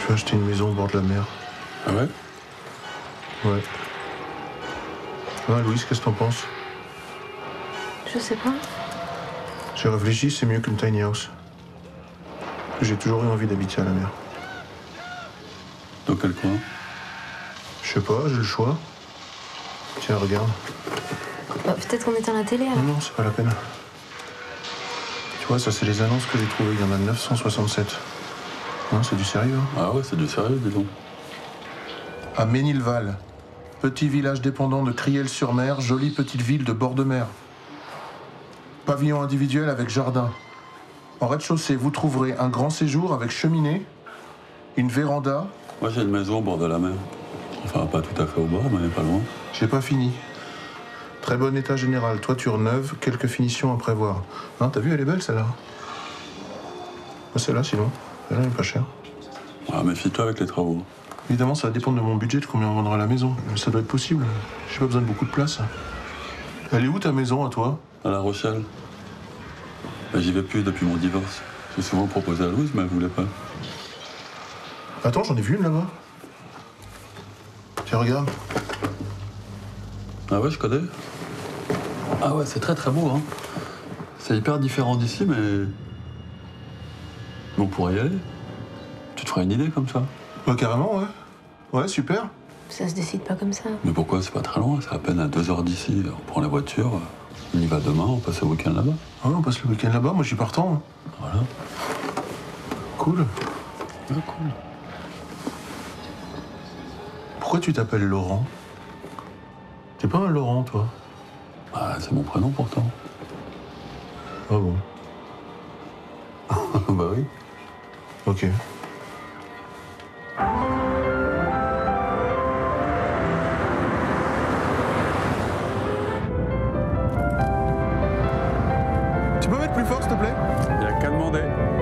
veux acheter une maison au bord de la mer. Ah ouais? Ouais. Ah, Louise, qu'est-ce que t'en penses? Je sais pas. J'ai réfléchi, c'est mieux qu'une tiny house. J'ai toujours eu envie d'habiter à la mer. Dans quel coin? Je sais pas, j'ai le choix. Tiens, regarde. Bah, peut-être qu'on éteint la télé alors. Non, c'est pas la peine. Tu vois, ça, c'est les annonces que j'ai trouvées. Il y en a 967. Hein, c'est du sérieux. Hein. Ah ouais, c'est du sérieux, dis donc. À Ménilval, petit village dépendant de Criel-sur-Mer, jolie petite ville de bord de mer. Pavillon individuel avec jardin. En rez-de-chaussée, vous trouverez un grand séjour avec cheminée, une véranda. Moi, j'ai une maison au bord de la mer. Enfin, pas tout à fait au bord, mais pas loin. J'ai pas fini. Très bon état général, toiture neuve, quelques finitions à prévoir. Hein, t'as vu, elle est belle celle-là. Celle-là, sinon, elle est pas chère. Ah, méfie-toi avec les travaux. Évidemment, ça va dépendre de mon budget, de combien on vendra la maison. Mais ça doit être possible. J'ai pas besoin de beaucoup de place. Elle est où ta maison, à toi? À La Rochelle. Ben, j'y vais plus depuis mon divorce. J'ai souvent proposé à Louise, mais elle voulait pas. Attends, j'en ai vu une là-bas. Tiens, regarde. Ah ouais, je connais. Ah ouais, c'est très très beau, hein. C'est hyper différent d'ici, mais on pourrait y aller. Tu te ferais une idée comme ça? Ouais, carrément, ouais. Ouais, super. Ça se décide pas comme ça. Mais pourquoi? C'est pas très loin, c'est à peine à 2 heures d'ici. On prend la voiture, on y va demain, on passe le week-end là-bas. Ouais, on passe le week-end là-bas, moi je suis partant. Hein. Voilà. Cool. Ah, cool. Pourquoi tu t'appelles Laurent? T'es pas un Laurent, toi? Ah, c'est mon prénom pourtant. Ah bon. Bah oui. Ok. Tu peux mettre plus fort, s'il te plaît? Y a qu'à demander.